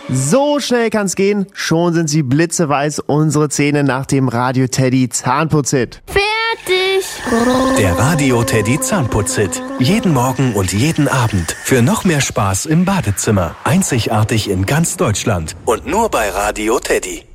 So schnell kann's gehen, schon sind sie blitzeweiß, unsere Zähne nach dem Radio Teddy Zahnputzhit. Fertig! Der Radio Teddy Zahnputzhit. Jeden Morgen und jeden Abend. Für noch mehr Spaß im Badezimmer. Einzigartig in ganz Deutschland. Und nur bei Radio Teddy.